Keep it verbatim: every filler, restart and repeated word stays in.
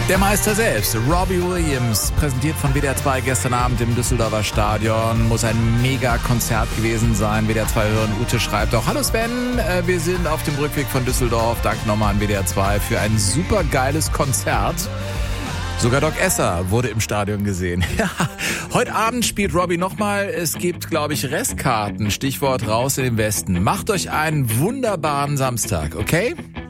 Der Meister selbst, Robbie Williams, präsentiert von W D R zwei gestern Abend im Düsseldorfer Stadion. Muss ein Mega-Konzert gewesen sein. W D R zwei hören, Ute schreibt auch: Hallo Sven, äh, wir sind auf dem Rückweg von Düsseldorf. Danke nochmal an W D R zwei für ein super geiles Konzert. Sogar Doc Esser wurde im Stadion gesehen. Heute Abend spielt Robbie nochmal. Es gibt, glaube ich, Restkarten. Stichwort raus in den Westen. Macht euch einen wunderbaren Samstag, okay?